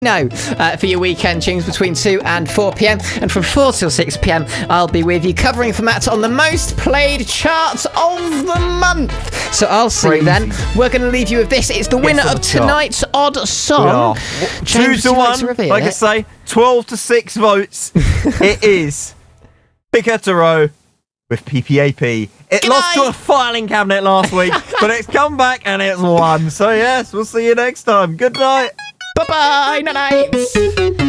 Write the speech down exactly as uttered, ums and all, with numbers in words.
No, uh, for your weekend tunes between two and four p m, and from four till six p m I'll be with you covering for Matt on the most played charts of the month. So I'll see Crazy. you then. We're going to leave you with this. It's the winner Yes, of on the chart. tonight's odd song. James, Two to would you like one, to reveal like it? I say, twelve to six votes. It is Picatero with P P A P. It Good lost night. to a filing cabinet last week, but it's come back and it's won. So yes, we'll see you next time. Good night. Bye-bye. Night-night.